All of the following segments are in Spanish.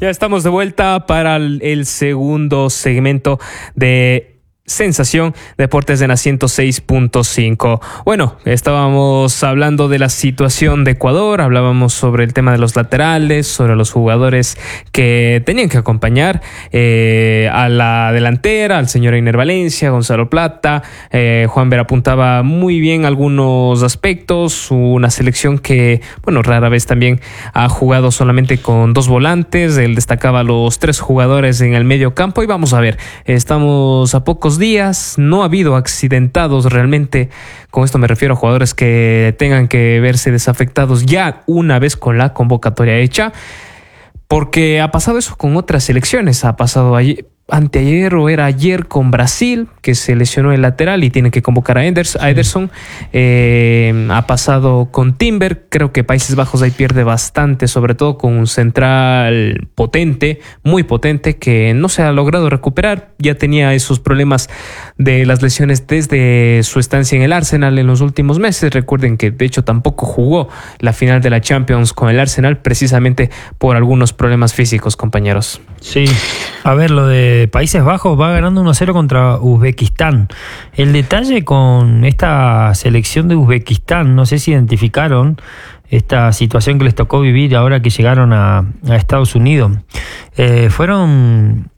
Ya estamos de vuelta para el segundo segmento de Sensación Deportes de la 106.5. Bueno, estábamos hablando de la situación de Ecuador, hablábamos sobre el tema de los laterales, sobre los jugadores que tenían que acompañar a la delantera, al señor Einer Valencia, Gonzalo Plata. Juanver apuntaba muy bien algunos aspectos, una selección que, bueno, rara vez también ha jugado solamente con dos volantes. Él destacaba los tres jugadores en el medio campo y vamos a ver, estamos a pocos días, no ha habido accidentados realmente. Con esto me refiero a jugadores que tengan que verse desafectados ya una vez con la convocatoria hecha, porque ha pasado eso con otras selecciones. Ha pasado anteayer o era ayer con Brasil, que se lesionó el lateral y tiene que convocar a Ederson. Ha pasado con Timber. Creo que Países Bajos ahí pierde bastante, sobre todo con un central potente, muy potente, que no se ha logrado recuperar. Ya tenía esos problemas de las lesiones desde su estancia en el Arsenal en los últimos meses. Recuerden que de hecho tampoco jugó la final de la Champions con el Arsenal precisamente por algunos problemas físicos, compañeros. Sí, a ver, lo de Países Bajos va ganando 1-0 contra Uzbekistán. El detalle con esta selección de Uzbekistán, no sé si identificaron esta situación que les tocó vivir ahora que llegaron a Estados Unidos. Fueron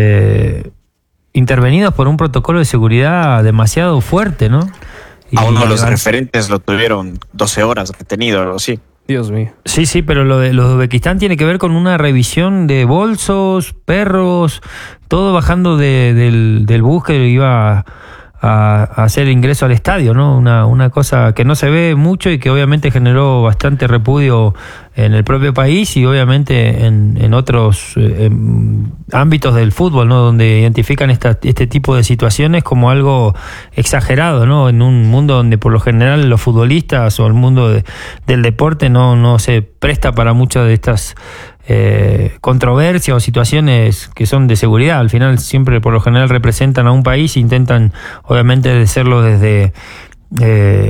intervenidos por un protocolo de seguridad demasiado fuerte, ¿no? A uno de los referentes lo tuvieron 12 horas retenido, algo así. Dios mío. Sí, pero lo de los de Uzbekistán tiene que ver con una revisión de bolsos, perros, todo bajando del bus que iba a hacer ingreso al estadio, ¿no? Una cosa que no se ve mucho y que obviamente generó bastante repudio en el propio país y obviamente en otros ámbitos del fútbol, ¿no? Donde identifican este tipo de situaciones como algo exagerado, ¿no? En un mundo donde por lo general los futbolistas o el mundo del deporte no se presta para muchas de estas controversias o situaciones que son de seguridad. Al final siempre por lo general representan a un país e intentan obviamente serlo desde